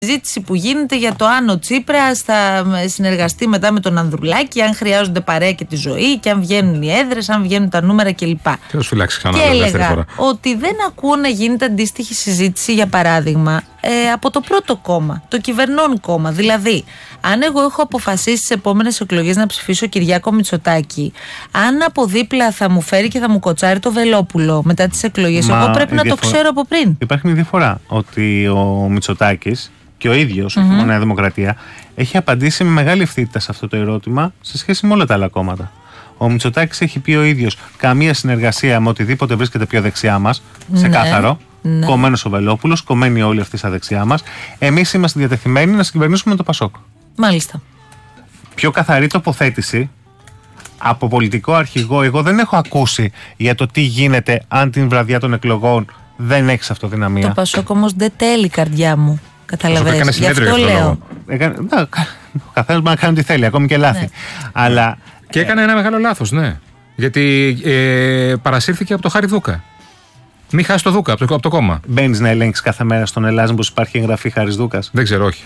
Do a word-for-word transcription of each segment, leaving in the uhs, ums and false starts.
Συζήτηση που γίνεται για το αν ο Τσίπρας θα συνεργαστεί μετά με τον Ανδρουλάκη, αν χρειάζονται παρέα και τη ζωή και αν βγαίνουν οι έδρες, αν βγαίνουν τα νούμερα κλπ. Και, και έλεγα ότι δεν ακούω να γίνεται αντίστοιχη συζήτηση, για παράδειγμα, ε, από το πρώτο κόμμα, το κυβερνών κόμμα. Δηλαδή, αν εγώ έχω αποφασίσει στις επόμενες εκλογές να ψηφίσω Κυριάκο Μητσοτάκη, αν από δίπλα θα μου φέρει και θα μου κοτσάρει το Βελόπουλο μετά τις εκλογές, Μα εγώ πρέπει να διαφορά... το ξέρω από πριν. Υπάρχει μια διαφορά, ότι ο Μητσοτάκης και ο ίδιος, mm-hmm. όχι η Νέα Δημοκρατία, έχει απαντήσει με μεγάλη ευθύτητα σε αυτό το ερώτημα σε σχέση με όλα τα άλλα κόμματα. Ο Μητσοτάκης έχει πει ο ίδιος: καμία συνεργασία με οτιδήποτε βρίσκεται πιο δεξιά μας, σε ναι, κάθαρο. Ναι. Κομμένος ο Βελόπουλος, κομμένοι όλοι αυτοί στα δεξιά μας. Εμείς είμαστε διατεθειμένοι να συγκυβερνήσουμε το Πασόκ. Μάλιστα. Πιο καθαρή τοποθέτηση από πολιτικό αρχηγό, εγώ δεν έχω ακούσει για το τι γίνεται αν την βραδιά των εκλογών δεν έχεις αυτοδυναμία. Το Πασόκ όμως δεν τέλει, καρδιά μου. Καταλαβαίνεις. Γι' αυτό λέω. Έκανε, να, ο καθένας μπορεί να κάνει ό,τι θέλει, ακόμη και λάθη. Ναι. Αλλά, και έκανε ένα μεγάλο λάθος, ναι. Γιατί ε, παρασύρθηκε από το Χάρη Δούκα. Μην χάσει το Δούκα από το, από το κόμμα. Μπαίνεις να ελέγξεις κάθε μέρα στον Ελλάς πως υπάρχει εγγραφή Χάρης Δούκας? Δεν ξέρω, όχι.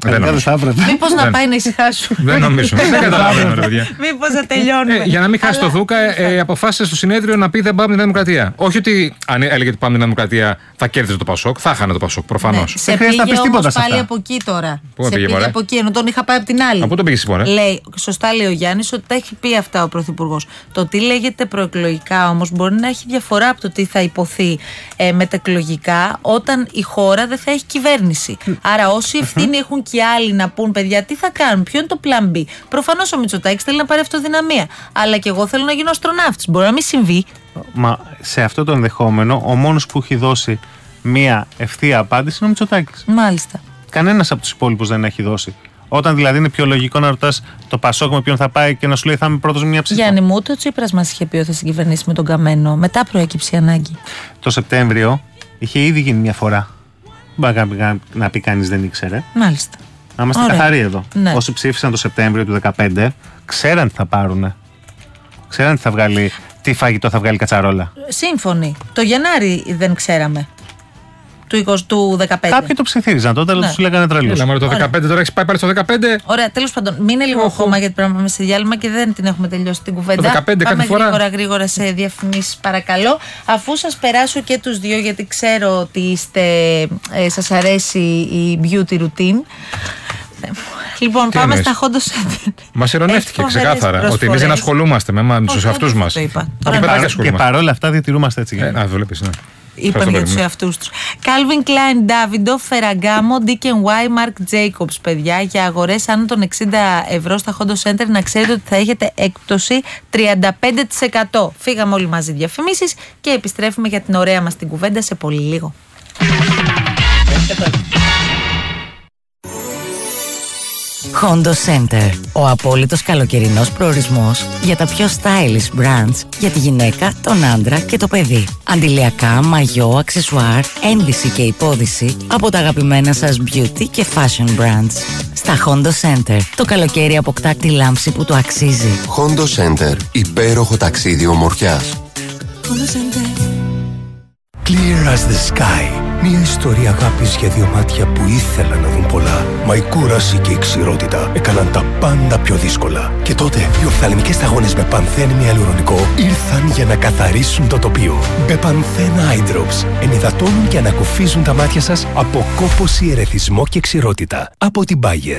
Μήπως να πάει να ησυχάσουν? Δεν νομίζω. Δεν καταλαβαίνω, ρε παιδιά. Μήπως να τελειώνουμε. Για να μην χάσει το Δούκα, αποφάσισε στο συνέδριο να πει δεν πάμε με την Νέα Δημοκρατία. Όχι ότι αν έλεγε ότι πάμε με την Νέα Δημοκρατία θα κέρδιζε το Πασόκ, θα χάνε το Πασόκ προφανώς. Σε πήγε όμως πάλι από εκεί τώρα. Σε πήγε από εκεί, ενώ τον είχα πάει από την άλλη. Από τον πήγε συμφωνία. Λέει, σωστά λέει ο Γιάννης, ότι τα έχει πει αυτά ο Πρωθυπουργός. Το τι λέγεται προεκλογικά όμως μπορεί να έχει διαφορά από το τι θα υποθεί μετεκλογικά όταν η χώρα δεν θα έχει κυβέρνηση. Άρα όσοι ευθύνη έχουν και άλλοι να πούν, παιδιά, τι θα κάνουν, ποιο είναι το plan B. Προφανώς ο Μητσοτάκης θέλει να πάρει αυτοδυναμία. Αλλά και εγώ θέλω να γίνω αστροναύτης. Μπορεί να μην συμβεί. Μα σε αυτό το ενδεχόμενο, ο μόνος που έχει δώσει μία ευθεία απάντηση είναι ο Μητσοτάκης. Μάλιστα. Κανένας από τους υπόλοιπους δεν έχει δώσει. Όταν δηλαδή είναι πιο λογικό να ρωτάς το Πασόκ με ποιον θα πάει και να σου λέει θα είμαι πρώτος με μια ψήφο. Γιάννη μου, ούτε ο Τσίπρας μας είχε πει ότι θα συγκυβερνήσει με τον Καμένο. Μετά προέκυψε η ανάγκη. Το Σεπτέμβριο είχε ήδη γίνει μια φορά. Μπορεί να πει κανείς δεν ήξερε. Μάλιστα. Να είμαστε Ωραία. καθαροί εδώ. Ναι. Όσοι ψήφισαν το Σεπτέμβριο του δύο χιλιάδες δεκαπέντε, ξέραν τι θα πάρουνε. Ξέραν τι θα βγάλει, τι φαγητό θα βγάλει η κατσαρόλα. Σύμφωνοι. Το Γενάρη δεν ξέραμε. Του είκοσι δεκαπέντε. Κάποιοι το ψιθύριζαν τότε, αλλά ναι. τους λέγανε τρελούς. Έλα, το δεκαπέντε, τώρα έχεις πάει πάλι στο δεκαπέντε. Ωραία, τέλος πάντων. Μείνε λίγο ακόμα γιατί πρέπει να πάμε σε διάλειμμα και δεν την έχουμε τελειώσει την κουβέντα. Το δεκαπέντε πάμε κάθε φορά. γρήγορα, γρήγορα σε διαφημίσεις, παρακαλώ. Αφού σας περάσω και τους δύο, γιατί ξέρω ότι είστε, ε, σας αρέσει η beauty routine. Λοιπόν, τι πάμε εννοείς? στα Hondo Center. Μας ειρωνεύτηκε ξεκάθαρα ότι εμείς δεν ασχολούμαστε με τους εαυτούς μας. Και παρόλα αυτά διατηρούμαστε έτσι. Ε, να βλέπεις, ναι. Είπαν για τους εαυτούς τους. Calvin Klein, Davidoff, Ferragamo, D K N Y, Marc Jacobs, παιδιά. Για αγορές άνω των εξήντα ευρώ στα Hondo Center να ξέρετε ότι θα έχετε έκπτωση τριάντα πέντε τοις εκατό. Φύγαμε όλοι μαζί διαφημίσεις και επιστρέφουμε για την ωραία μας την κουβέντα σε πολύ λίγο. Hondo Center. Ο απόλυτος καλοκαιρινός προορισμός για τα πιο stylish brands για τη γυναίκα, τον άντρα και το παιδί. Αντιλιακά, μαγιό, αξεσουάρ, ένδυση και υπόδυση από τα αγαπημένα σας beauty και fashion brands. Στα Hondo Center. Το καλοκαίρι αποκτά τη λάμψη που το αξίζει. Hondo Center. Υπέροχο ταξίδι ομορφιάς. Hondo Center. Clear as the sky. Μια ιστορία αγάπης για δύο μάτια που ήθελαν να δουν πολλά. Μα η κούραση και η ξηρότητα έκαναν τα πάντα πιο δύσκολα. Και τότε οι οφθαλμικές σταγόνες με πανθέν υαλουρονικό ήρθαν για να καθαρίσουν το τοπίο. Μπεπανθέν Eye Drops ενυδατώνουν και ανακουφίζουν τα μάτια σας από κόπωση, ερεθισμό και ξηρότητα. Από την Bayer.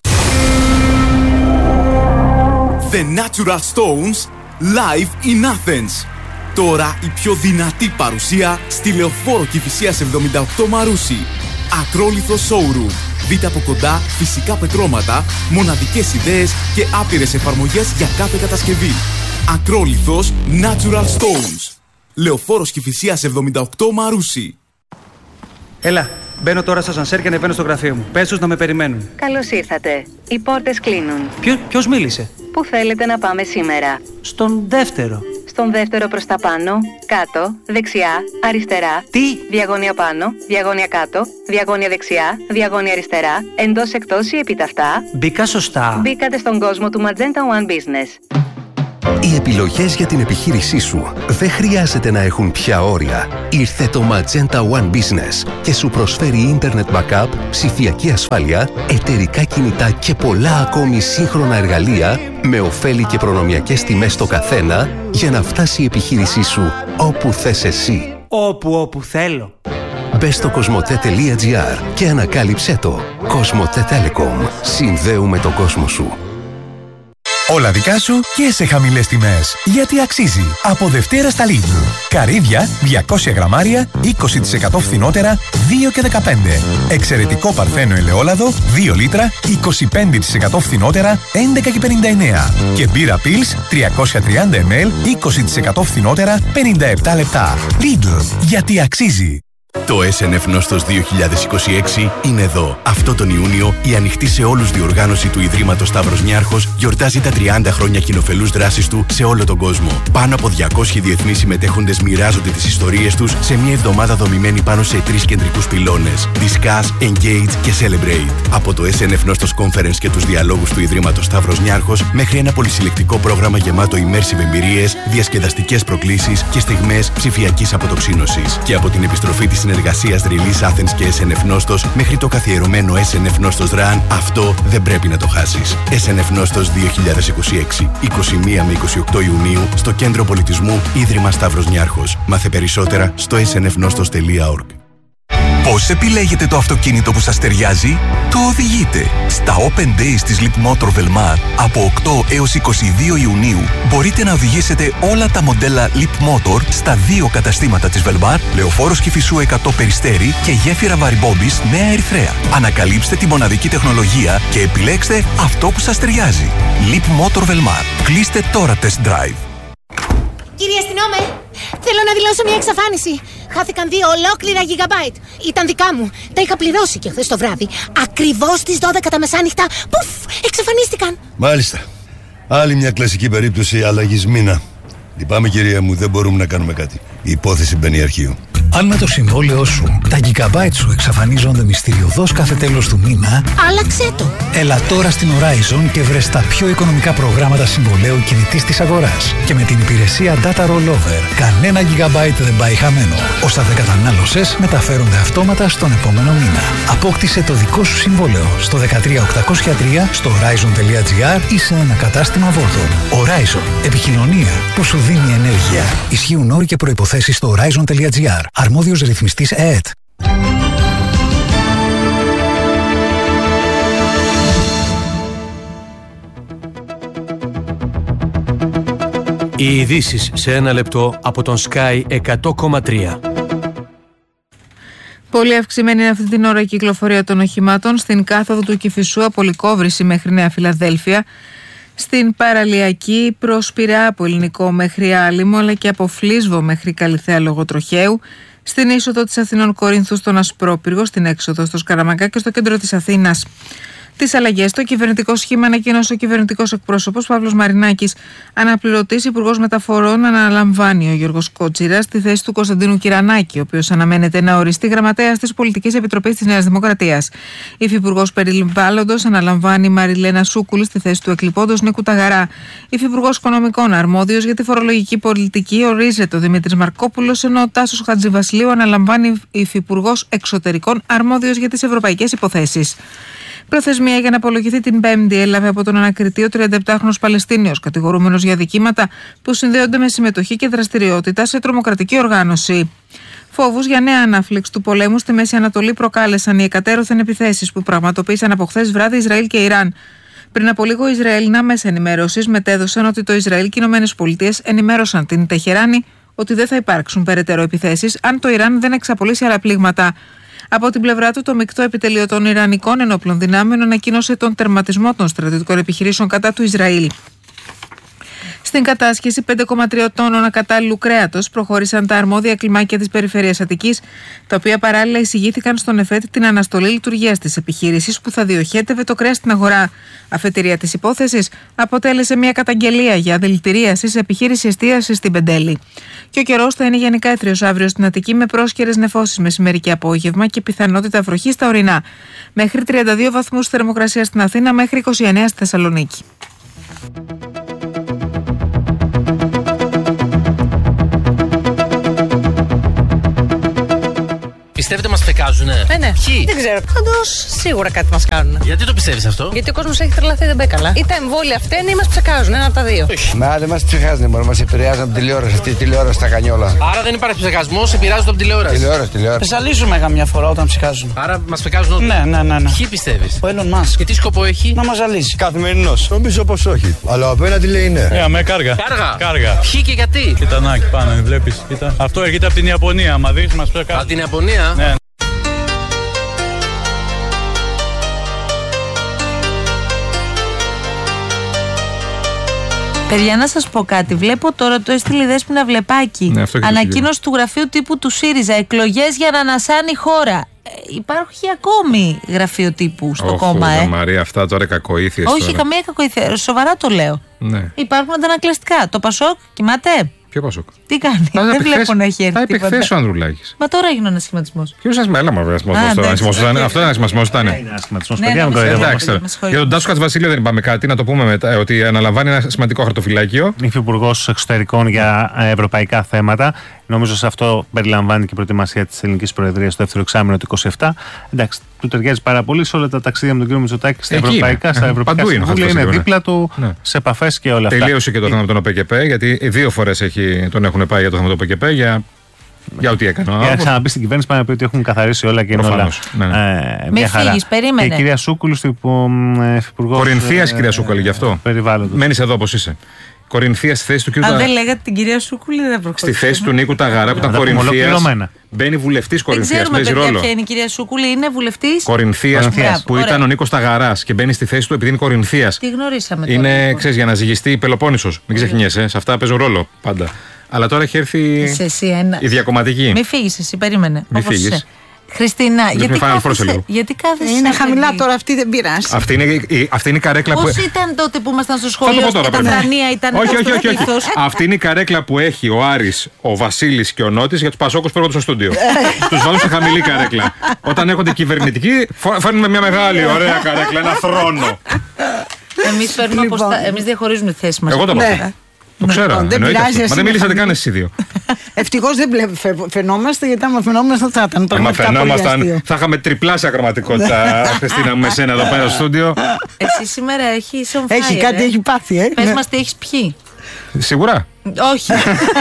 The Natural Stones live in Athens. Τώρα η πιο δυνατή παρουσία στη Λεωφόρο Κηφισίας εβδομήντα οκτώ Μαρούσι. Ακρόλιθο showroom. Δείτε από κοντά φυσικά πετρώματα, μοναδικές ιδέες και άπειρες εφαρμογές για κάθε κατασκευή. Ακρόλιθος Natural Stones. Λεωφόρος Κηφισίας εβδομήντα οκτώ Μαρούσι. Έλα, μπαίνω τώρα στα σανσέρ και ανεβαίνω στο γραφείο μου. Πες τους να με περιμένουν. Καλώς ήρθατε. Οι πόρτες κλείνουν. Ποιο, ποιος μίλησε? Πού θέλετε να πάμε σήμερα? Στον δεύτερο. Στον δεύτερο προς τα πάνω, κάτω, δεξιά, αριστερά. Τι? Διαγώνια πάνω, διαγώνια κάτω, διαγώνια δεξιά, διαγώνια αριστερά, εντός εκτός ή επιταυτά. Μπήκα σωστά. Μπήκατε στον κόσμο του Magenta One Business. Οι επιλογές για την επιχείρησή σου δεν χρειάζεται να έχουν πια όρια. Ήρθε το Magenta One Business και σου προσφέρει Internet Backup, ψηφιακή ασφάλεια, εταιρικά κινητά και πολλά ακόμη σύγχρονα εργαλεία με ωφέλη και προνομιακές τιμές στο καθένα για να φτάσει η επιχείρησή σου όπου θες εσύ. Όπου όπου θέλω. Μπες στο κοσμοτέ τελεία τζι άρ και ανακάλυψέ το. Κοσμοτέ Telecom. Συνδέουμε τον κόσμο σου. Όλα δικά σου και σε χαμηλές τιμές. Γιατί αξίζει. Από Δευτέρα στα Lidl. Καρύδια διακόσια γραμμάρια είκοσι τοις εκατό φθηνότερα δύο και δεκαπέντε. Εξαιρετικό παρθένο ελαιόλαδο δύο λίτρα είκοσι πέντε τοις εκατό φθηνότερα έντεκα και πενήντα εννέα. Και μπύρα Pils τριακόσια τριάντα μιλιλίτρα είκοσι τοις εκατό φθηνότερα πενήντα επτά λεπτά. Lidl. Γιατί αξίζει. Το ες εν εφ Νόστος δύο χιλιάδες είκοσι έξι είναι εδώ. Αυτό τον Ιούνιο η ανοιχτή σε όλους διοργάνωση του Ιδρύματος Σταύρος Νιάρχος γιορτάζει τα τριάντα χρόνια κοινοφελούς δράσης του σε όλο τον κόσμο. Πάνω από διακόσιοι διεθνείς συμμετέχοντες μοιράζονται τις ιστορίες τους σε μια εβδομάδα δομημένη πάνω σε τρεις κεντρικούς πυλώνες. Discuss, Engage και Celebrate. Από το ες εν εφ Νόστος Conference και τους διαλόγους του Ιδρύματος Σταύρος Νιάρχος μέχρι ένα πολυσυλλεκτικό πρόγραμμα γεμάτο immersive εμπειρίες, διασκεδαστικές προκλήσεις και στιγμές ψηφιακής αποτοξίνωσης. Και από την επιστροφή της συνεργασίας Release Athens και ες εν εφ Νόστος μέχρι το καθιερωμένο ες εν εφ Νόστος Run, αυτό δεν πρέπει να το χάσεις. ες εν εφ Νόστος δύο χιλιάδες είκοσι έξι, είκοσι μία με είκοσι οκτώ Ιουνίου, στο Κέντρο Πολιτισμού Ίδρυμα Σταύρος Νιάρχος. Μάθε περισσότερα στο ες εν εφ νόστος τελεία org. Πώς επιλέγετε το αυτοκίνητο που σας ταιριάζει? Το οδηγείτε. Στα Open Days της Leapmotor Velmar από οκτώ έως είκοσι δύο Ιουνίου μπορείτε να οδηγήσετε όλα τα μοντέλα Leapmotor στα δύο καταστήματα της Velmar, Λεωφόρος Κηφισού εκατό Περιστέρι και γέφυρα Βαριμπόμπης Νέα Ερυθρέα. Ανακαλύψτε τη μοναδική τεχνολογία και επιλέξτε αυτό που σας ταιριάζει. Leapmotor Velmar. Κλείστε τώρα test drive. Κύριε αστυνόμε, θέλω να δηλώσω μια εξαφάνιση. Χάθηκαν δύο ολόκληρα gigabyte. Ήταν δικά μου. Τα είχα πληρώσει και χθες το βράδυ. Ακριβώς στις δώδεκα τα μεσάνυχτα. Πουφ! Εξαφανίστηκαν. Μάλιστα. Άλλη μια κλασική περίπτωση αλλαγής μήνα. Λυπάμαι, κυρία μου, δεν μπορούμε να κάνουμε κάτι. Η υπόθεση μπαίνει αρχείο. Αν με το συμβόλαιό σου τα gigabyte σου εξαφανίζονται μυστηριωδώς κάθε τέλος του μήνα, άλλαξέ το. Έλα τώρα στην Horizon και βρες τα πιο οικονομικά προγράμματα συμβολαίου κινητής της αγοράς. Και με την υπηρεσία Data Rollover, κανένα gigabyte δεν πάει χαμένο. Όσα δεν κατανάλωσες μεταφέρονται αυτόματα στον επόμενο μήνα. Απόκτησε το δικό σου συμβόλαιο στο δεκατρία οκτακόσια τρία, στο horizon τελεία τζι άρ ή σε ένα κατάστημα Vodafone. Horizon. Επικοινωνία που σου δίνει ενέργεια. Ισχύουν όροι και προϋποθέσεις στο horizon τελεία τζι άρ. Αρμόδιος ρυθμιστής ΕΕΤ. Οι ειδήσεις σε ένα λεπτό από τον Sky εκατό κόμμα τρία. Πολύ αυξημένη είναι αυτή την ώρα η κυκλοφορία των οχημάτων στην κάθοδο του Κηφισού από Λυκόβρηση μέχρι Νέα Φιλαδέλφια, στην παραλιακή προς Πειραιά από Ελληνικό μέχρι Άλυμο, αλλά και από Φλίσβο μέχρι Καλιθέα λόγω τροχαίου, στην είσοδο της Αθηνών Κορίνθου στον Ασπρόπυργο, στην έξοδο στο Σκαραμακά και στο κέντρο της Αθήνας. Τις αλλαγές στο κυβερνητικό σχήμα ανακοίνωσε ο κυβερνητικός εκπρόσωπος Παύλος Μαρινάκης. Αναπληρωτής Υπουργός Μεταφορών αναλαμβάνει ο Γιώργος Κότσιρας στη θέση του Κωνσταντίνου Κυρανάκη, ο οποίος αναμένεται να οριστεί γραμματέας της Πολιτικής Επιτροπής της Νέας Δημοκρατίας. Η Υφυπουργός Περιβάλλοντος αναλαμβάνει η Μαριλένα Σούκουλη στη θέση του εκλειπώντος Νίκου Ταγαρά. Η Υφυπουργός Οικονομικών αρμόδιος για τη φορολογική πολιτική ορίζεται ο Δημήτρης Μαρκόπουλος, ενώ ο Τάσος Χατζηβασιλείου αναλαμβάνει Υφυπουργός Εξωτερικών αρμόδιος για τις ευρωπαϊκές υποθέσεις. Προθεσμία για να απολογηθεί την Πέμπτη έλαβε από τον ανακριτή ο τριανταεπτάχρονος Παλαιστίνιος, κατηγορούμενος για δικήματα που συνδέονται με συμμετοχή και δραστηριότητα σε τρομοκρατική οργάνωση. Φόβους για νέα ανάφλεξη του πολέμου στη Μέση Ανατολή προκάλεσαν οι εκατέρωθεν επιθέσεις που πραγματοποίησαν από χθες βράδυ Ισραήλ και Ιράν. Πριν από λίγο, οι Ισραηλινά μέσα ενημέρωσης μετέδωσαν ότι το Ισραήλ και οι Ηνωμένες Πολιτείες ενημέρωσαν την Τεχεράνη ότι δεν θα υπάρξουν περαιτέρω επιθέσεις αν το Ιράν δεν εξαπολύσει άλλα πλήγματα. Από την πλευρά του, το μεικτό επιτελείο των Ιρανικών ενόπλων δυνάμεων ανακοίνωσε τον τερματισμό των στρατιωτικών επιχειρήσεων κατά του Ισραήλ. Στην κατάσχεση πέντε κόμμα τρία τόνων ακατάλληλου κρέατος προχώρησαν τα αρμόδια κλιμάκια της περιφέρειας Αττικής, τα οποία παράλληλα εισηγήθηκαν στον ΕΦΕΤ την αναστολή λειτουργίας της επιχείρησης που θα διοχέτευε το κρέας στην αγορά. Αφετηρία της υπόθεσης αποτέλεσε μια καταγγελία για δηλητηρίαση σε επιχείρηση εστίασης στην Πεντέλη. Και ο καιρός θα είναι γενικά έθριος αύριο στην Αττική με πρόσκαιρες νεφώσεις μεσημέρι και απόγευμα και πιθανότητα βροχής στα ορεινά. Μέχρι τριάντα δύο βαθμούς θερμοκρασία στην Αθήνα, μέχρι είκοσι εννέα στη Θεσσαλονίκη. ψεκάζουνε. Ε, ναι. Ποιοι? Δεν ξέρω. Πάντως σίγουρα κάτι μας κάνουν. Γιατί το πιστεύεις αυτό? Γιατί ο κόσμος έχει τρελαθεί, δεν πάει καλά. Ή τα εμβόλια φταίνε ή μας ψεκάζουν. Ένα από τα δύο. Μα δεν μας ψεκάζουν, μόνο μας επηρεάζουν από την τηλεόραση. Αυτή η τηλεόραση τα κανιόλα. Άρα δεν υπάρχει ψεκασμός, επηρεάζονται από την τηλεόραση. Τηλεόραση, τηλεόραση. Πεσαλίζουμε καμιά φορά όταν ψεκάζουν. Άρα μας ψεκάζουν όλοι. Ναι, ναι, ναι, ναι. Ποιοι πιστεύεις? Ο Elon Musk. Και τι σκοπό έχει? Να μας ζαλίζει. Καθημερινός. Νομίζω πως όχι. Αλλά απέναντι λέει ναι. Ε, με κάργα. Κάργα. Κάργα. Ποιοι και γιατί? Κοίτα να, εκεί πάνω, βλέπεις. Κοίτα. Αυτό έρχεται από την Ιαπωνία. Μα δεις, μας ψεκάζουν. Από την Ιαπωνία? Ναι. Παιδιά, να σας πω κάτι. Βλέπω τώρα, το έστειλε η Δέσποινα Βλεπάκη. Ναι, ανακοίνωση του γραφείου τύπου του ΣΥΡΙΖΑ. Εκλογές για να ανασάνει η χώρα. Ε, υπάρχει ακόμη γραφείο τύπου στο Όχι, κόμμα, ε. Μαρία, αυτά τώρα κακοήθειες. Όχι, τώρα. καμία κακοήθεια. Σοβαρά το λέω. Ναι. Υπάρχουν αντανακλαστικά. Το Πασόκ κοιμάται. Ποιο Πασόκ? Τι κάνει? Τα Δεν είπε βλέπω χθες- να έχει έρθει. Τα είπε τίποτα. χθες ο Ανδρουλάκης. Μα τώρα έγινε ο ανασχηματισμός. Ποιο σα μέλα, μα βέβαια. Αυτό είναι ανασχηματισμό ήταν. Ναι, ναι, ναι, Εντάξει τώρα. Για τον Τάσο Κατσβασίλειο δεν είπαμε κάτι, να το πούμε μετά. Ότι αναλαμβάνει ένα σημαντικό χαρτοφυλάκιο. Υφυπουργός Εξωτερικών για ευρωπαϊκά θέματα. Νομίζω σε αυτό περιλαμβάνει και η προετοιμασία της ελληνικής προεδρίας στο δεύτερο εξάμηνο του είκοσι επτά. Εντάξει, του ταιριάζει πάρα πολύ σε όλα τα ταξίδια με τον κύριο Μητσοτάκη στα Εκεί ευρωπαϊκά, είναι. στα ευρωπαϊκά Παντού είναι ο συμβούλια. Είναι Χατζηβασίλειος, δίπλα του ναι. σε επαφές και όλα αυτά. Τελείωσε και το θέμα με τον ΟΠΕΚΕΠΕ, γιατί δύο φορές τον έχουν πάει για το θέμα του ΟΠΕΚΕΠΕ για, για ό,τι έκανε. Για να ξαναμπεί στην κυβέρνηση, πάνε να πει ότι έχουν καθαρίσει όλα και είναι όλα. Ναι. Ε, Μη φύγεις, περίμενε. Και η κυρία Σούκουλου, υφυπουργός. Κορινθίας, η κυρία Σούκουλου, γι' αυτό. Περιβάλλοντος. Μένεις εδώ όπως είσαι. Κορινθία στη θέση του κ. Αν δεν λέγατε την κυρία Σούκουλη, δεν προχωρήσαμε. Στη θέση του Νίκου Ταγαρά που ήταν Κορινθίας. Μπαίνει βουλευτής Κορινθίας. Δεν Παίζει ξέρουμε ρόλο. ποια είναι η κυρία Σούκουλη, είναι βουλευτής Κορινθίας που Ωραία. ήταν ο Νίκος Ταγαράς και μπαίνει στη θέση του επειδή είναι Κορινθίας. Τι γνωρίσαμε τώρα. Είναι, λοιπόν. ξέρεις, για να ζυγιστεί η Πελοπόννησος. Μην ξεχνιέσαι, σε αυτά παίζουν ρόλο πάντα. Αλλά τώρα έχει έρθει Είσαι εσύ ένα. η διακομματική. Μην φύγεις εσύ, περίμενε. Μη Όπως φύγεις. είσαι. Χριστίνα, Μην γιατί με φάνε κάθεσαι, λίγο. γιατί κάθεσαι. Είναι σαν χαμηλά παιδί? τώρα, αυτή δεν πειράζει. Αυτή είναι, η, αυτή είναι η καρέκλα Πώς που. ήταν τότε που ήμασταν στο Θα σχολείο το πω τώρα, και τα πρέπει. θρανία ήταν Όχι, στο όχι, όχι, όχι. στήθος? Αυτή είναι η καρέκλα που έχει ο Άρης, ο Βασίλης και ο Νότης για τους Πασόκους που έρχονται στο στούντιο. Τους βάλουν σε χαμηλή καρέκλα. Όταν έρχονται κυβερνητικοί, φο- φέρνουμε μια μεγάλη ωραία καρέκλα, ένα θρόνο. Εμείς φέρνουμε Λοιπόν. αποστα... Εμείς διαχωρίζουμε τη θέση μας. Εγώ το Ναι. είπα. Το ξέρω. Λοιπόν, δεν εννοείται πειράζει, αυτό. Μα εσύ δεν με μίλησατε χαμηλή. καν εσείς οι δύο. Ευτυχώς δεν βλέ- φε- φαινόμαστε, γιατί άμα φαινόμασταν θα ήταν Άμα πραγματικά πολύ αστείο. φαινόμασταν, θα είχαμε τριπλάσια ακροματικότητα, Χριστίνα, με σένα εδώ πέρα στο στούντιο. Εσύ σήμερα έχεις on fire, Έχει κάτι, ε. έχει πάθει, ε. Πες Ναι. μας τι έχεις πιει. Σίγουρα. Όχι.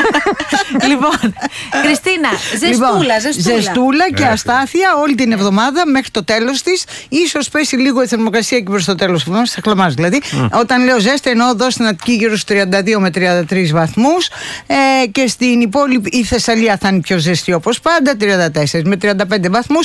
Λοιπόν, Χριστίνα, ζεστούλα, Λοιπόν, ζεστούλα. ζεστούλα και Ναι, αστάθεια όλη την εβδομάδα μέχρι το τέλος της. Ίσως πέσει λίγο η θερμοκρασία και προς το τέλος της εβδομάδας, θα χλαμάζει δηλαδή. Όταν λέω ζέστη, εννοώ εδώ στην Αττική γύρω στους τριάντα δύο με τριάντα τρεις βαθμούς ε, και στην υπόλοιπη η Θεσσαλία θα είναι πιο ζεστή όπως πάντα, τριάντα τέσσερα με τριάντα πέντε βαθμούς.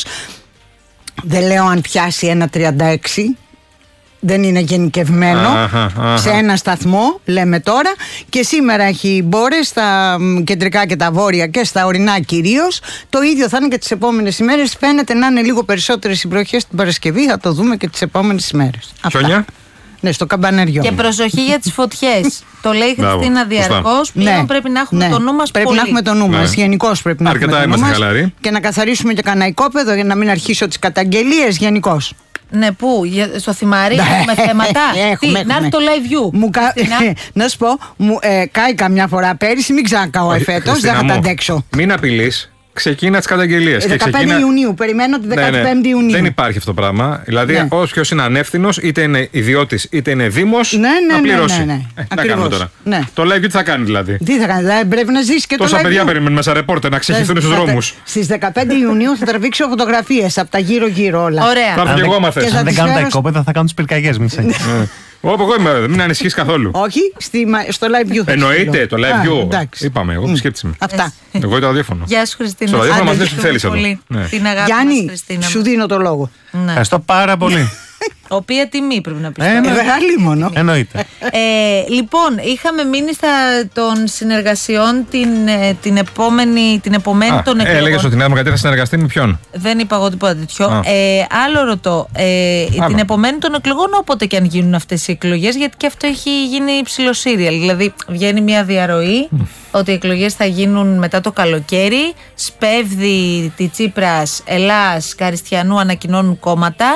Δεν λέω αν πιάσει ένα τριάντα έξι. Δεν είναι γενικευμένο. Αχα, αχα. Σε ένα σταθμό, λέμε τώρα. Και σήμερα έχει μπόρες στα μ, κεντρικά και τα βόρεια και στα ορεινά κυρίως. Το ίδιο θα είναι και τις επόμενες ημέρες. Φαίνεται να είναι λίγο περισσότερες οι βροχές την Παρασκευή. Θα το δούμε και τις επόμενες ημέρες. Αυτά. Χιόνια. Ναι, στο καμπαναριό. Και προσοχή για τις φωτιές. Το λέει η Μπράβο, Χριστίνα σωστά. διαρκώς. Πλέον πρέπει να έχουμε ναι. το νου μας Πρέπει πολύ. να έχουμε το νου μας. Ναι. Γενικώς πρέπει να Αρκετά έχουμε το νου είμαστε μας. χαλαροί. Και να καθαρίσουμε και κανένα οικόπεδο για να μην αρχίσω τις καταγγελίες γενικώς. Ναι, πού, για- στο θυμάρι, Ναι. έχουμε θέματα. Έχουμε, Τι, να έχουμε. έρθει το live view. Μου κα... Χριστίνα. να σου πω, μου ε, κάει καμιά φορά πέρυσι, μην ξανακάω Όχι, εφέτος, δεν Χριστίνα θα τα μου, αντέξω. Μην απειλείς. Ξεκίνα τις καταγγελίες. Ε, και δεκαπέντε ξεκίνα- Ιουνίου, περιμένω τη Ναι, ναι. δεκαπέντε Ιουνίου. Δεν υπάρχει αυτό το πράγμα. Δηλαδή, Ναι. όποιος είναι ανεύθυνος, είτε είναι ιδιώτης είτε είναι δήμος, Ναι, ναι, να ναι, πληρώσει. ναι, ναι. Ε, τι να Ακριβώς. κάνουμε τώρα. Ναι. Το live τι θα κάνει δηλαδή. Τι θα κάνει, δηλαδή, πρέπει να ζήσει και Τόσα το live παιδιά view. περιμένουμε σαν ρεπόρτερ να ξεχυθούν στους Θα- δρόμους. Στις δεκαπέντε Ιουνίου θα τραβήξω φωτογραφίες από τα γύρω-γύρω όλα. Ωραία. Θα έρθω και εγώ άμα θες. Και θα Αν δεν τις κάνουν τα φέρω- οικόπεδα, θα κάνουν τις πυρκαγιές. Μην ξέχεις. Όπου εγώ είμαι, μην ανησυχείς καθόλου. Όχι, στη, μα- στο live view θα Εννοείται στείλω. το Α, live view. εντάξει. Είπαμε, εγώ επισκέπτης είμαι. Αυτά. Εγώ το ραδιόφωνο. Γεια σου, Χριστίνα. Στο ραδιόφωνο Άντε, μας δεις τι θέλεις εδώ. πολύ. Ναι. Την αγάπη μας, Γιάννη, Χριστίνα. σου δίνω το λόγο. Ναι. Ευχαριστώ πάρα πολύ. Οποία τιμή πρέπει να πεις. Ε, τώρα. ναι. Μεγάλη μόνο. Εννοείται. Ε, λοιπόν, είχαμε μείνει στα των συνεργασιών την, ε, την επόμενη, την επομένη Α, των ε, εκλογών. έλεγες ότι η Νέα Δημοκρατία θα συνεργαστεί με ποιον. Δεν είπα εγώ τίποτα τέτοιο. Α. Ε, άλλο ρωτώ. Ε, Άλλο. την επομένη των εκλογών, όποτε και αν γίνουν αυτές οι εκλογές, γιατί και αυτό έχει γίνει ψιλοσύριαλ. Δηλαδή, βγαίνει μια διαρροή ότι οι εκλογές θα γίνουν μετά το καλοκαίρι. Σπέβδη, τη Τσίπρας, Ελλάς, Καριστιανού ανακοινώνουν κόμματα.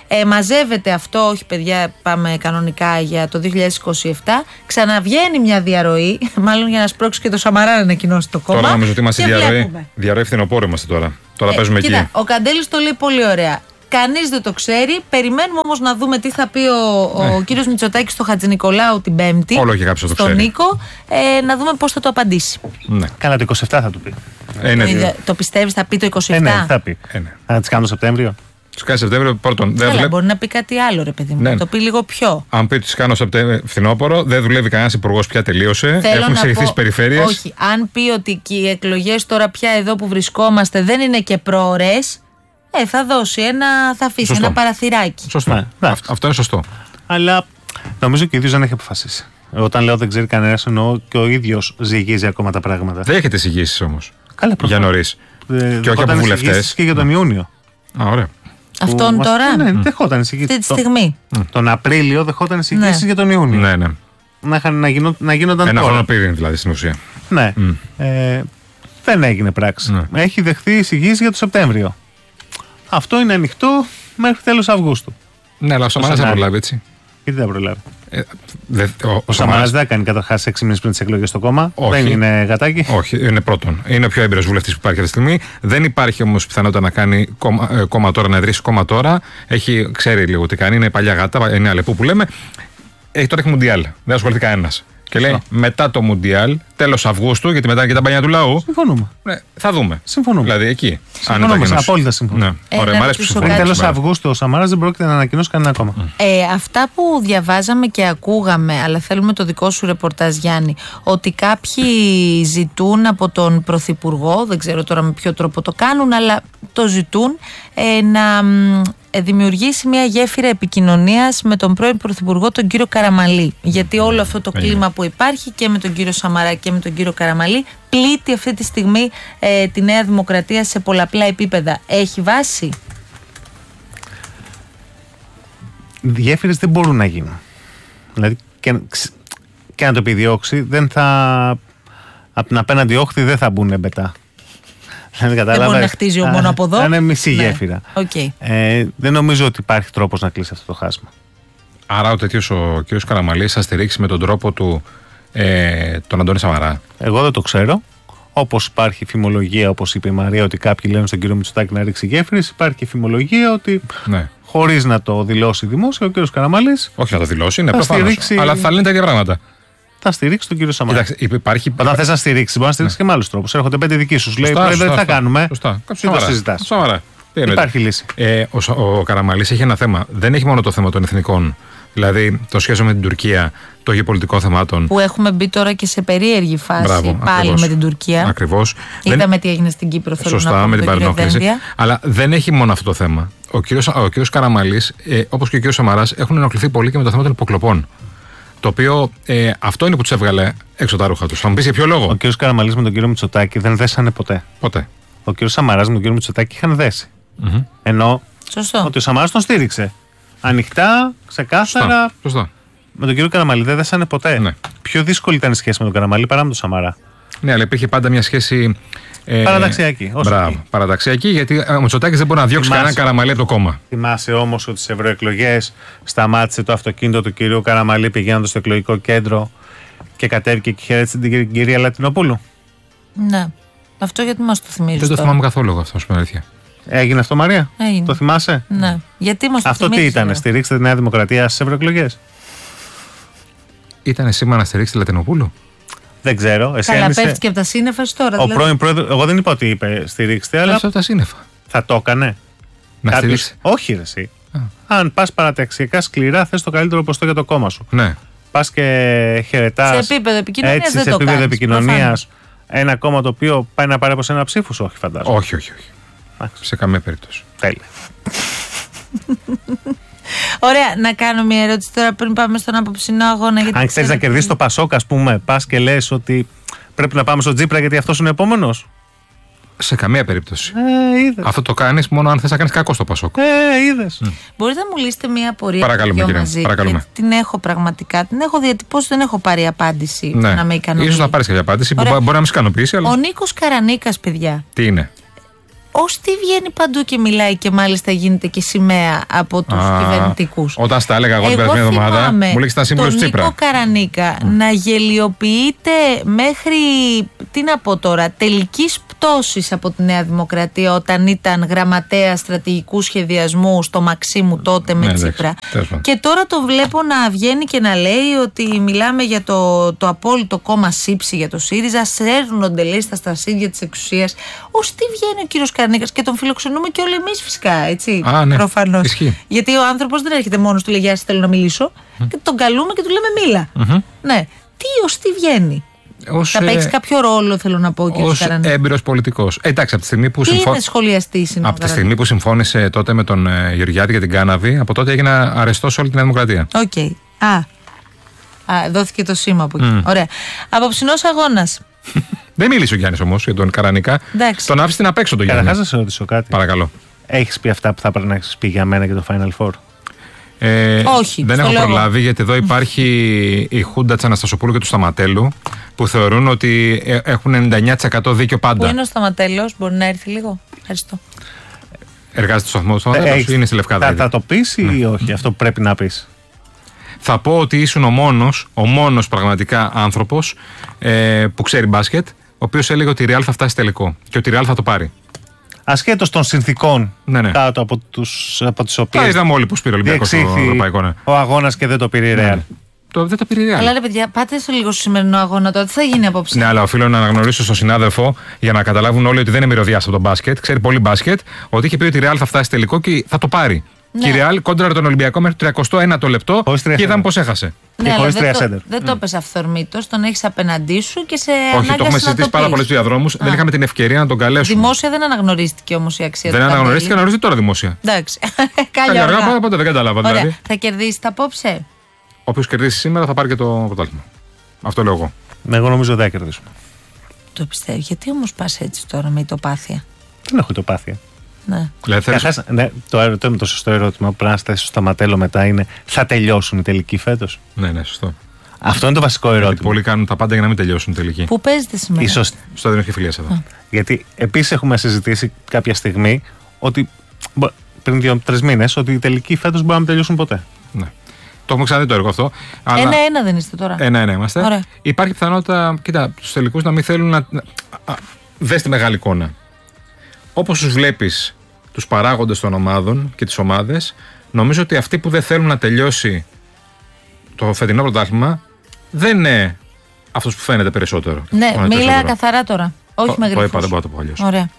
Ε, μαζεύεται αυτό, όχι παιδιά, πάμε κανονικά για το δύο χιλιάδες είκοσι επτά. Ξαναβγαίνει μια διαρροή, μάλλον για να σπρώξει και το Σαμαρά να ανακοινώσει το κόμμα. Τώρα νομίζω ότι είμαστε διαρροή. Διαρροή φθινοπόρου είμαστε τώρα. Τώρα ε, παίζουμε κοίτα, εκεί. Ο Καντέλης το λέει πολύ ωραία. Κανείς δεν το ξέρει. Περιμένουμε όμως να δούμε τι θα πει ο, ναι. ο κύριος Μητσοτάκης στο Χατζηνικολάου την Πέμπτη. Όλο και κάποιος το στον ξέρει. Νίκο, ε, να δούμε πώς θα το απαντήσει. Ναι. Καλά, το είκοσι επτά θα του πει. Ε, ναι. το, το πιστεύεις θα πει το είκοσι επτά? Ε, ναι, θα πει. Ε, ναι. Θα τις κάνω το Σεπτέμβριο. Τις κάνει Σεπτέμβριο πρώτον. Καλά, δουλεύει... μπορεί να πει κάτι άλλο, ρε παιδί μου. Ναι. Να το πει λίγο πιο. Αν πει τις κάνω Σεπτέμβριο φθινόπωρο, δεν δουλεύει κανένας υπουργός πια, τελείωσε. Θέλω Έχουν εξελιχθεί πω... περιφέρειες. Όχι. Αν πει ότι και οι εκλογές τώρα πια εδώ που βρισκόμαστε δεν είναι και προωρές. Ε, θα δώσει ένα, θα αφήσει σωστό. ένα παραθυράκι. Σωστό. Ναι, αυτό, αυτό είναι σωστό. Αλλά νομίζω και ο ίδιος δεν έχει αποφασίσει. Όταν λέω δεν ξέρει κανένας, εννοώ και ο ίδιος ζυγίζει ακόμα τα πράγματα. Δεν έχετε εισηγήσεις όμως. Καλά, για νωρίς. Ε, και όχι από βουλευτές. Και για τον Ιούνιο. Α, ωραία. Αυτόν που, τώρα. Ναι, mm. δεχόταν εισηγήσεις. Αυτή τη στιγμή. Τον, τον Απρίλιο δεχόταν εισηγήσεις ναι. για τον Ιούνιο. Ναι, ναι. Να, να, γίνον, να γίνονταν ένα τώρα. χρόνο πριν δηλαδή στην ουσία. Ναι. Mm. Ε, δεν έγινε πράξη. Ναι. Έχει δεχθεί εισηγήσεις για το Σεπτέμβριο. Αυτό είναι ανοιχτό μέχρι τέλος Αυγούστου. Ναι, αλλά ο Σαμαράς θα προλάβει έτσι. Γιατί δεν προλάβει. Ε, δε, ο ο, ο Σαμαράς δεν θα κάνει καταρχάς έξι μήνες πριν τις εκλογές στο κόμμα. Όχι. Δεν είναι γατάκι. Όχι, είναι πρώτον. Είναι ο πιο έμπειρος βουλευτής που υπάρχει αυτή τη στιγμή. Δεν υπάρχει όμως πιθανότητα να κάνει κόμμα, ε, κόμμα τώρα, να ιδρύσει κόμμα τώρα. Έχει, ξέρει λίγο τι κάνει. Είναι παλιά γάτα, είναι αλεπού που λέμε. Έχει, τώρα έχει Μουντιάλ. Δεν ασχοληθεί κανένας. Και λέει μετά το Μουντιάλ, τέλος Αυγούστου, γιατί μετά είναι και τα μπανιά του λαού. Συμφωνούμε. Ναι, θα δούμε. Συμφωνούμε. Δηλαδή εκεί. Συμφωνούμε. Απόλυτα συμφωνούμε. Ναι. Ε, Ωραία, μ' αρέσει που συμφωνούμε. Τέλος Αυγούστου ο Σαμαράς δεν πρόκειται να ανακοινώσει κανένα κόμμα. Ε, αυτά που διαβάζαμε και ακούγαμε, αλλά θέλουμε το δικό σου ρεπορτάζ, Γιάννη, ότι κάποιοι ζητούν από τον Πρωθυπουργό, δεν ξέρω τώρα με ποιο τρόπο το κάνουν, αλλά το ζητούν ε, να ε, δημιουργήσει μια γέφυρα επικοινωνίας με τον πρώην Πρωθυπουργό, τον κύριο Καραμαλή. Γιατί όλο αυτό το κλίμα που υπάρχει και με τον κύριο Σαμαρά και με τον κύριο Καραμαλή πλήττει αυτή τη στιγμή ε, τη Νέα Δημοκρατία σε πολλαπλά επίπεδα. Έχει βάση? Γέφυρες δεν μπορούν να γίνουν. Δηλαδή και, και να το επιδιώξει, δεν θα, από την απέναντι όχθη δεν θα μπουν μπετά. Δεν μπορεί να χτίζει μόνο από εδώ. Θα είναι μισή ναι. γέφυρα. Okay. Ε, δεν νομίζω ότι υπάρχει τρόπος να κλείσει αυτό το χάσμα. Άρα ο τέτοιος ο κ. Καραμαλής θα στηρίξει με τον τρόπο του ε, τον Αντώνη Σαμαρά. Εγώ δεν το ξέρω. Όπως υπάρχει φημολογία, όπως είπε η Μαρία, ότι κάποιοι λένε στον κύριο Μητσοτάκη να ρίξει γέφυρες, υπάρχει και φημολογία ότι ναι. χωρίς να το δηλώσει δημόσια, ο κύριος Καραμαλής. Όχι να το δηλώσει, είναι προφανώς. Στηρίξει... Αλλά θα λένε τα ίδια πράγματα. Θα στηρίξει τον κύριο Σαμαρά. Κοιτάξτε, υπάρχει... Όταν θες να στηρίξει, μπορεί να στηρίξει ναι. και με άλλους τρόπους. Έρχονται πέντε δικοί σου. Λέει δεν θα κάνουμε. Σωστά. Τι το συζητάς. Σοβαρά. Υπάρχει λύση. Ε, ο ο Καραμαλής έχει ένα θέμα. Δεν έχει μόνο το θέμα των εθνικών. Δηλαδή το σχέσιο με την Τουρκία, το γεωπολιτικό θεμάτων. Που έχουμε μπει τώρα και σε περίεργη φάση. Μπράβο, πάλι ακριβώς, με την Τουρκία. Ακριβώς. Είδαμε δεν... τι έγινε στην Κύπρο. Θέλω Σωστά, να πω, με την παρενόχληση. Αλλά δεν έχει μόνο αυτό το θέμα. Ο κύριος, ο κύριος Καραμαλής, ε, όπως και ο κύριος Σαμαράς, έχουν ενοχληθεί πολύ και με το θέμα των υποκλοπών. Το οποίο ε, αυτό είναι που τους έβγαλε έξω τα ρούχα τους. Θα μου πεις για ποιο λόγο. Ο κύριος Καραμαλής με τον κύριο Μητσοτάκη δεν δέσανε ποτέ. Ποτέ. Ο κύριος Σαμαράς με τον κύριο Μητσοτάκη είχαν δέσει. Mm-hmm. Ενώ Σωστό. ότι ο Σαμαράς τον στήριξε. Ανοιχτά, ξεκάθαρα. Σωστά. Σωστά. Με τον κύριο Καραμαλή δεν δέσανε ποτέ. Ναι. Πιο δύσκολη ήταν η σχέση με τον Καραμαλή παρά με τον Σαμαρά. Ναι, αλλά υπήρχε πάντα μια σχέση. Ε, παραταξιακή. Μπράβο, εκεί. Παραταξιακή, γιατί ο Μητσοτάκης δεν μπορεί να διώξει κανέναν Καραμαλή από το κόμμα. Θυμάσαι όμως ότι στις ευρωεκλογές σταμάτησε το αυτοκίνητο του κυρίου Καραμαλή πηγαίνοντας στο εκλογικό κέντρο και κατέβηκε και χαιρέτησε την κυρία Λατινοπούλου. Ναι. Αυτό γιατί μας το θυμίζεις? Δεν το θυμάμαι καθόλου αυτό, στην αλήθεια. Έγινε αυτό, Μαρία? Έγινε. Το θυμάσαι? Ναι. Γιατί μας το αυτό τι ήταν, στηρίξτε τη Νέα Δημοκρατία στις ευρωεκλογές? Ήταν σήμα να στηρίξει τη Λατινοπούλου? Δεν ξέρω. Εσύ Καλά, άνοισε... πέφτει και από τα σύννεφα τώρα. Ο δηλαδή. πρώην πρόεδρος, εγώ δεν είπα ότι είπε στηρίξτε, αλλά. Από τα σύννεφα. Θα το έκανε. Να Κάποιος... στηρίξει. Όχι, ρε, εσύ. Α. Αν πας παραταξιακά σκληρά, θες το καλύτερο ποστό για το κόμμα σου. Ναι. Πας και χαιρετάς. Σε επίπεδο επικοινωνίας δεν σε το επίπεδο κάνεις, επικοινωνίας ένα κόμμα το οποίο πάει να πάρει από ένα ψήφο σου, όχι φαντάζομαι. Όχι, όχι, όχι. Άξι. Σε καμία περίπτωση. Τέλεια. Ωραία, να κάνω μια ερώτηση τώρα πριν πάμε στον απόψινό αγώνα. Αν ξέρεις να κερδίσει το Πασόκ, ας πούμε, πας και λες ότι πρέπει να πάμε στο Τζίπρα γιατί αυτός είναι επόμενος. Σε καμία περίπτωση. Ε, είδες. Αυτό το κάνεις μόνο αν θες να κάνεις κακό στο Πασόκ. Ε, είδες. Mm. Μπορείτε να μου λύσετε μια απορία? Παρακαλούμε, κύριε. Μαζί, Παρακαλούμε. την έχω πραγματικά. Την έχω διατυπώσει, δεν έχω πάρει απάντηση. Ναι. Να με ικανοποιήσει. Ίσως να πάρεις κάποια απάντηση. Ωραία. Που μπορεί να με ικανοποιήσει. Αλλά... Ο Νίκος Καρανίκας, παιδιά. Τι είναι? ως τι βγαίνει παντού και μιλάει και μάλιστα γίνεται και σημαία από τους κυβερνητικούς. Όταν στα έλεγα εγώ την περασμένη εβδομάδα, μου λέγεις ήταν σύμβολος του Τσίπρα. Τον Νίκο Καρανίκα mm. να γελιοποιείται μέχρι, τι να πω τώρα, τελικής πτώσης από τη Νέα Δημοκρατία όταν ήταν γραμματέα στρατηγικού σχεδιασμού στο Μαξίμου τότε με ναι, Τσίπρα. Δέχει, και τώρα τον βλέπω να βγαίνει και να λέει ότι μιλάμε για το, το απόλυτο κόμμα σύψη για το ΣΥΡΙΖΑ, σέρνονται λέει στα στασίδια της εξουσίας. Ως τι βγαίνει ο κύριος Καρανίκας και τον φιλοξενούμε και όλοι εμείς φυσικά, έτσι. Α, ναι. Προφανώς. Ισχύει. Γιατί ο άνθρωπος δεν έρχεται μόνος του, λέει γεια σας, θέλω να μιλήσω. Mm. Και τον καλούμε και του λέμε μίλα. Mm-hmm. Ναι. Τι ως τι βγαίνει. Ως, θα παίξει ε, κάποιο ρόλο, θέλω να πω, ο κύριος Καρανίκας. Ως έμπειρος πολιτικός. Ε, εντάξει, από τη στιγμή που, συμφω... από τη στιγμή που συμφώνησε τότε με τον ε, Γεωργιάδη για την κάναβη, από τότε έγινε αρεστός σε όλη την Δημοκρατία. Οκ. Okay. Α. Α, δόθηκε το σήμα από εκεί. Mm. Ωραία. Απόψινός αγώνας. Δεν μίλησε ο Γιάννης όμως για τον Καρανίκα. Εντάξει. Τον άφησε να παίξω τον Γιάννη. Καταρχάς να σε ρωτήσω κάτι. Παρακαλώ. Έχεις πει αυτά που θα πρέπει να έχεις πει για μένα και το Final Four? Ε, Όχι. Δεν έχω λόγο. προλάβει γιατί εδώ υπάρχει η Χούντα της Αναστασοπούλου και του Σταματέλου που θεωρούν ότι έχουν ενενήντα εννιά τοις εκατό δίκιο πάντα. Πού είναι ο Σταματέλος, μπορεί να έρθει λίγο. Ευχαριστώ. Εργάζεται στο σταθμό του Σταματέλος ή είναι στη Λευκάδα? Θα, θα το πεις ή ναι. όχι, αυτό που πρέπει να πεις? Θα πω ότι ήσουν ο μόνος, ο μόνος πραγματικά άνθρωπος ε, που ξέρει μπάσκετ, ο οποίος έλεγε ότι η Real θα φτάσει τελικό και ότι η Real θα το πάρει. Ασχέτως των συνθηκών ναι, ναι. κάτω από, τους, από τις οποίες θα είδαμε όλοι που πήρε ο Ολυμπιακός στο Ευρωπαϊκό. Ναι. Ο αγώνας και δεν το πήρε η Real. Ναι, ναι. Το, δεν το πήρε η Real. Αλλά ρε παιδιά, πάτε στο λίγο στο σημερινό αγώνα τώρα, τι θα γίνει απόψε? Ναι, αλλά οφείλω να αναγνωρίσω στον συνάδελφο για να καταλάβουν όλοι ότι δεν είναι μυρωδιάς από τον μπάσκετ. Ξέρει πολύ μπάσκετ, ότι είχε πει ότι η Real θα φτάσει τελικό και θα το πάρει. Ναι. Και η Real κόντραρε τον Ολυμπιακό μέχρι το τριακοστό ένατο λεπτό και είδαμε πώς έχασε. Ναι, αλλά δεν το, δεν το έπαιζε αυθορμήτως, τον έχεις απέναντί σου και σε ανάγκασε. Όχι, το έχουμε συζητήσει πάρα πολλούς διαδρόμους. Δεν είχαμε την ευκαιρία να τον καλέσουμε. Δημόσια δεν αναγνωρίστηκε όμως η αξία του. Δεν αναγνωρίστηκε, αναγνωρίζεται τώρα δημόσια. Εντάξει. Καλή αργά, ποτέ δεν κατάλαβα δηλαδή. Θα κερδίσει τα απόψε. Όποιος κερδίσει σήμερα θα πάρει και το πρωτάθλημα. Αυτό λέω εγώ. Εγώ νομίζω δεν θα κερδίσουμε. Το πιστεύω. Γιατί όμως πας έτσι τώρα με ητοπάθεια? Δεν έχω ητοπάθεια. Ναι. Καχάς, ναι, το ερώτημα, το σωστό ερώτημα που πρέπει να στάσει στο Σταματέλο μετά είναι: θα τελειώσουν οι τελικοί φέτος? Ναι, ναι, σωστό. Αυτό είναι το βασικό ερώτημα. Γιατί πολλοί κάνουν τα πάντα για να μην τελειώσουν οι τελικοί. Πού παίζετε σήμερα? Ίσως στο Δήμο Κεφυλίας εδώ. Α. Γιατί επίσης έχουμε συζητήσει κάποια στιγμή ότι πριν δύο-τρεις μήνες ότι οι τελικοί φέτος μπορεί να μην τελειώσουν ποτέ. Ναι. Το έχουμε ξαναδεί το έργο αυτό. Ένα-ένα δεν είστε τώρα? Ένα-ένα είμαστε. Ωραία. Υπάρχει πιθανότητα, κοίτα, τους τελικούς να μην θέλουν να. Δες τη μεγάλη εικόνα. Όπως τους βλέπεις τους παράγοντες των ομάδων και τις ομάδες, νομίζω ότι αυτοί που δεν θέλουν να τελειώσει το φετινό πρωτάθλημα δεν είναι αυτός που φαίνεται περισσότερο. Ναι, μίλα καθαρά τώρα. Όχι με γρήγορα. Το είπα, δεν μπορώ να το πω αλλιώς. Ωραία.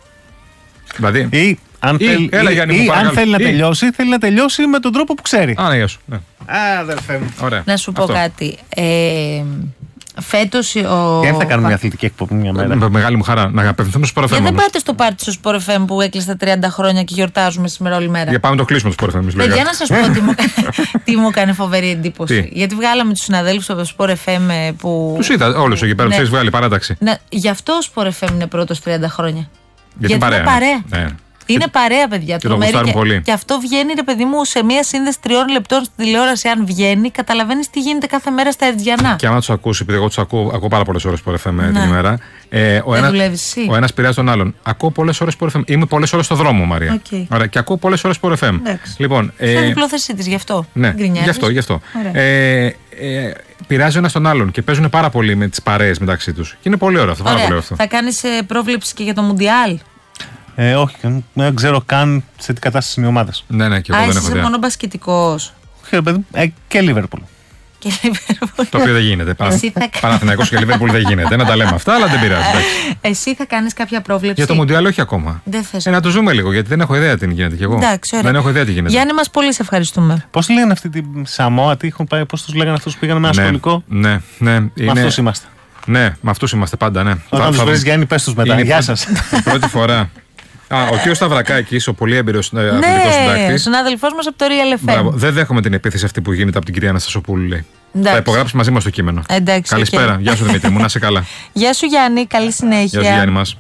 Δηλαδή. Ή, αν, ή, θέλ, έλα, ή, Γιάννη, ή, αν θέλει ή. να τελειώσει, θέλει να τελειώσει με τον τρόπο που ξέρει. Α, ναι, γεια σου. Ναι. Α, αδερφέ μου. Ωραία. Να σου πω αυτό. κάτι. Ε, Φέτος ο. Και αν θα κάνουμε μια αθλητική εκπομπή μια μέρα. Με μεγάλη μου χαρά να απευθυνθούμε στο Sport εφ εμ. Γιατί δεν πάτε στο πάρτι στο Sport εφ εμ που έκλεισε τα τριάντα χρόνια και γιορτάζουμε σήμερα όλη μέρα? Για πάμε το κλείσουμε το Sport εφ εμ. Για να σας πω τι μου, τι μου έκανε φοβερή εντύπωση. Τι? Γιατί βγάλαμε τους συναδέλφους από το Sport εφ εμ που. Τους είδα όλους εκεί πέρα, τους έχεις βγάλει παράταξη. Ναι, γι' αυτό ο Sport εφ εμ είναι πρώτος τριάντα χρόνια. Γιατί, Γιατί είναι παρέα. Ναι. Είναι παρέα, παιδιά. Και, το και, πολύ. και αυτό βγαίνει, ρε παιδί μου, σε μία σύνδεση τριών λεπτών στην τηλεόραση. Αν βγαίνει, καταλαβαίνεις τι γίνεται κάθε μέρα στα Ερτζιανά. Και άμα τους ακούσει, επειδή εγώ τους ακούω, ακούω πάρα πολλές ώρες Sport εφ εμ ναι. την ημέρα. Ε, ο ένας ένα πειράζει τον άλλον. Ακούω πολλές ώρες Sport εφ εμ. Είμαι πολλές ώρες στο δρόμο, Μαρία. Okay. Ωραία, και ακούω πολλές ώρες Sport εφ εμ. Λοιπόν, ε, είναι διπλόθεσή της, γι' αυτό. Ναι, γι' αυτό. Γι αυτό. Ε, ε, πειράζει ο ένας τον άλλον και παίζουν πάρα πολύ με τις παρέες μεταξύ τους. Και είναι πολύ ωραίο αυτό. Πάρα πολύ αυτό. Θα κάνεις πρόβλεψη και για το Μουντιάλ? Ε, όχι, δεν ξέρω καν σε τι κατάσταση είναι οι ομάδες. Ναι, ναι, και εγώ Α, δεν έχω είσαι μόνο μπασκετικός? Ε, και Λίβερπουλ. Και Λίβερπουλ. Το οποίο δεν γίνεται. Παναθηναϊκός και Λίβερπουλ δεν γίνεται. Να τα λέμε αυτά, αλλά δεν πειράζει. Εσύ θα κάνεις κάποια πρόβλεψη? Για το Μουντιάλ όχι ακόμα. Δεν θες. Ε, να το ζούμε λίγο, γιατί δεν έχω ιδέα τι γίνεται κι εγώ. Εντάξει, δεν έχω ιδέα τι γίνεται. Γιάννη μας, πολύ σε ευχαριστούμε. Πώς λένε αυτή τη Σαμόα, τι έχουν πάει, πώς τους λέγανε αυτούς που πήγαν με ένα σχολικό? Ναι, ναι. Με αυτούς είμαστε. Ναι, με αυτούς είμαστε πάντα, ναι. Όταν τους βρεις, Γιάννη, πες τους μετά. Γεια σας. Πρώτη φορά. Α, ο κ. Σταυρακάκης, ο πολύ έμπειρος αθλητικός συντάκτης. Ναι, συνάδελφός μας από το Real εφ εμ. Μπράβο. Δεν δέχομαι την επίθεση αυτή που γίνεται από την κυρία Αναστασοπούλου, λέει. Θα υπογράψει μαζί μας το κείμενο. Εντάξει, καλησπέρα. Okay. Γεια σου, Δημήτρη μου, να είσαι καλά. Γεια σου, Γιάννη, καλή συνέχεια. Γεια σου, Γιάννη μας.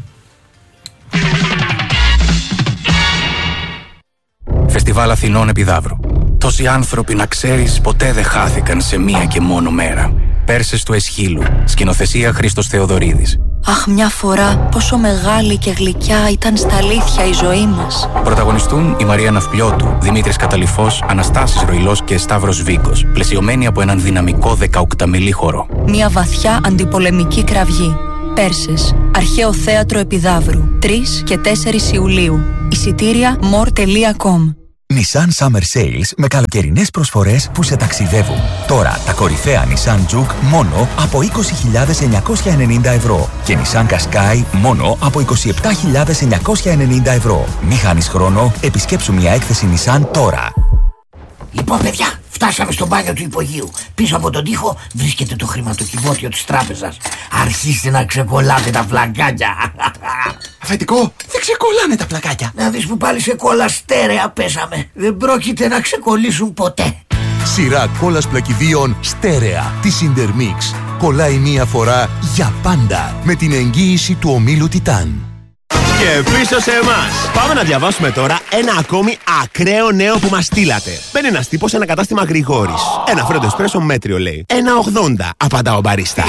Φεστιβάλ Αθηνών Επιδαύρου. Τόσοι άνθρωποι, να ξέρεις, ποτέ δεν χάθηκαν σε μία και μόνο μέρα. Πέρσες του Εσχύλου. Σκηνοθεσία Χρήστος Θεοδωρίδης. Αχ, μια φορά πόσο μεγάλη και γλυκιά ήταν στα αλήθεια η ζωή μας. Πρωταγωνιστούν η Μαρία Ναυπλιώτου, Δημήτρης Καταλυφός, Αναστάσης Ροϊλός και Σταύρος Βίκος, πλαισιωμένοι από έναν δυναμικό δεκαοκταμιλή χορό. Μια βαθιά αντιπολεμική κραυγή. Πέρσες, Αρχαίο Θέατρο Επιδαύρου, τρεις και τέσσερις Ιουλίου. Εισιτήρια more τελεία com. Nissan Summer Sales με καλοκαιρινές προσφορές που σε ταξιδεύουν. Τώρα τα κορυφαία Nissan Juke μόνο από είκοσι χιλιάδες εννιακόσια ενενήντα ευρώ και Nissan Qashqai μόνο από είκοσι επτά χιλιάδες εννιακόσια ενενήντα ευρώ. Μη χάνεις χρόνο, επισκέψου μια έκθεση Nissan τώρα. Λοιπόν, παιδιά, φτάσαμε στο μπάνιο του υπογείου. Πίσω από τον τοίχο βρίσκεται το χρηματοκιβώτιο της τράπεζας. Αρχίστε να ξεκολλάτε τα πλακάκια. Αφεντικό, δεν ξεκολλάνε τα πλακάκια. Να δεις που πάλι σε κόλλα στέρεα πέσαμε. Δεν πρόκειται να ξεκολλήσουν ποτέ. Σειρά κόλλας πλακιδίων στέρεα της Intermix. Κολλάει μία φορά για πάντα με την εγγύηση του ομίλου Τιτάν. Και πίσω σε εμάς. Πάμε να διαβάσουμε τώρα ένα ακόμη ακραίο νέο που μας στείλατε. Μπαίνει ένας τύπος σε ένα κατάστημα Γρηγόρης. Ένα φρέντο εσπρέσο μέτριο λέει. ένα ογδόντα, απαντά ο μπαρίστα.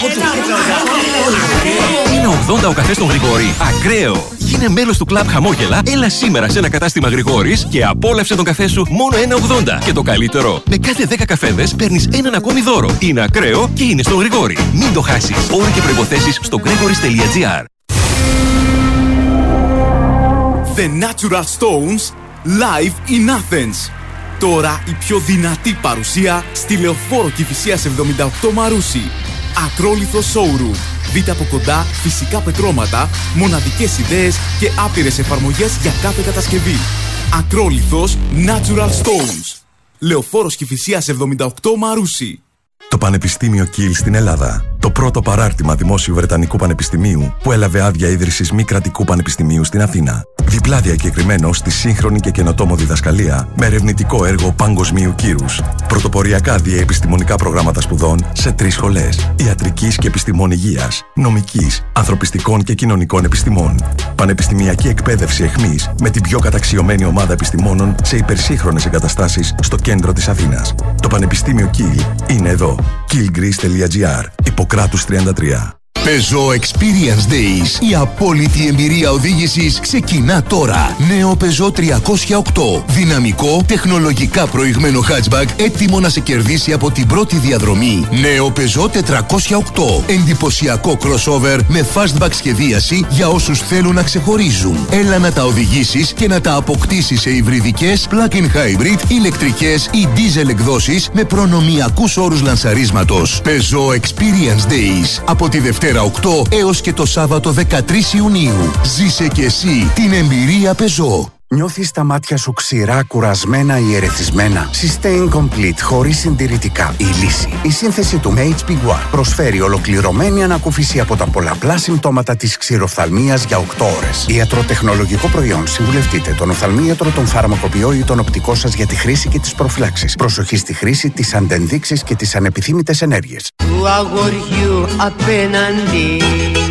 ένα ογδόντα ο καφές στον Γρηγόρη. Ακραίο! Γίνε μέλος του κλαμπ Χαμόγελα, έλα σήμερα σε ένα κατάστημα Γρηγόρης και απόλαυσε τον καφέ σου μόνο ένα ογδόντα. Και το καλύτερο, με κάθε δέκα καφέδες παίρνεις έναν ακόμη δώρο. Είναι ακραίο και είναι στον Γρηγόρη. Μην το χάσεις. Όροι και προϋποθέσεις στο gregoris τελεία gr. The Natural Stones live in Athens. Τώρα η πιο δυνατή παρουσία στη Λεωφόρο Κηφισίας εβδομήντα οκτώ Μαρούσι. Ακρόλιθο showroom. Δείτε από κοντά φυσικά πετρώματα, μοναδικές ιδέες και άπειρες εφαρμογές για κάθε κατασκευή. Ακρόλιθος Natural Stones. Λεωφόρος Κηφισίας εβδομήντα οκτώ Μαρούσι. Το Πανεπιστήμιο Κιλ στην Ελλάδα. Το πρώτο παράρτημα δημόσιου Βρετανικού Πανεπιστημίου που έλαβε άδεια ίδρυσης μη κρατικού πανεπιστημίου στην Αθήνα. Διπλά διακεκριμένο στη σύγχρονη και καινοτόμο διδασκαλία με ερευνητικό έργο παγκοσμίου κύρους. Πρωτοποριακά διαεπιστημονικά προγράμματα σπουδών σε τρεις σχολές. Ιατρικής και επιστημών υγείας, νομικής, ανθρωπιστικών και κοινωνικών επιστημών. Πανεπιστημιακή εκπαίδευση εχμής με την πιο καταξιωμένη ομάδα επιστημόνων σε υπερσύγχρονες εγκαταστάσεις στο κέντρο της Αθήνας. Το Πανεπιστήμιο Κιλ είναι εδώ. κιλ γκρις τελεία gr. Ιπποκράτους τριάντα τρία. Peugeot Experience Days. Η απόλυτη εμπειρία οδήγησης ξεκινά τώρα. Νέο Peugeot τριακόσια οκτώ. Δυναμικό, τεχνολογικά προηγμένο hatchback, έτοιμο να σε κερδίσει από την πρώτη διαδρομή. Νέο Peugeot τετρακόσια οκτώ. Εντυπωσιακό crossover με fastback σχεδίαση για όσους θέλουν να ξεχωρίζουν. Έλα να τα οδηγήσεις και να τα αποκτήσεις σε υβριδικές, plug-in hybrid, ηλεκτρικές ή diesel εκδόσεις με προνομιακούς όρους λανσαρίσματος. Peugeot Experience Days. Από τη Δευτέρα οκτώ έως και το Σάββατο δεκατρείς Ιουνίου. Ζήσε και εσύ την εμπειρία Peugeot. Νιώθεις τα μάτια σου ξηρά, κουρασμένα ή ερεθισμένα? Sustain Complete χωρίς συντηρητικά. Η λύση. Η σύνθεση του έιτς πι One προσφέρει ολοκληρωμένη ανακούφιση από τα πολλαπλά συμπτώματα της ξηροφθαλμίας για οκτώ ώρες. Ιατροτεχνολογικό προϊόν. Συμβουλευτείτε τον οφθαλμίατρο, τον φαρμακοποιό ή τον οπτικό σας για τη χρήση και τις προφυλάξεις. Προσοχή στη χρήση, τις αντενδείξεις και τις ανεπιθύμητες ενέργειες. Του αγοριού απέναντι.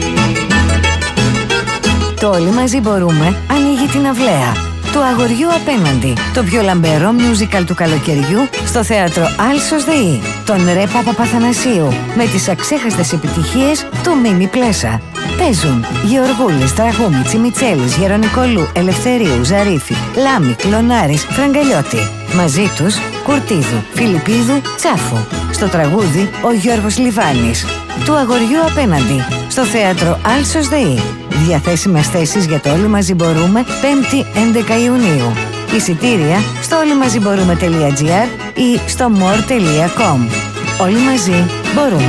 Το Όλοι μαζί μπορούμε ανοίγει την αυλαία του αγοριού απέναντι. Το πιο λαμπερό musical του καλοκαιριού στο θέατρο Άλσος ΔΕΗ. Τον Ρε Παπαπαθανασίου με τις αξέχαστες επιτυχίες του Μίμη Πλέσα. Παίζουν Γεωργούλης, Τραγούμη, Μιτσέλης, Γερονικολού, Ελευθερίου, Ζαρίφη, Λάμη, Κλωνάρης, Φραγκαλιώτη. Μαζί τους Κουρτίδου, Φιλιππίδου, Τσάφου. Στο τραγούδι ο Γιώργος Λιβάνης. Του αγοριού απέναντι στο θέατρο Άλσος ΔΕΗ. Διαθέσιμες θέσεις για το Όλοι μαζί μπορούμε πέμπτη έντεκα Ιουνίου. Εισιτήρια στο όλοιμαζιμπορούμε τελεία gr ή στο more τελεία com. Όλοι μαζί μπορούμε.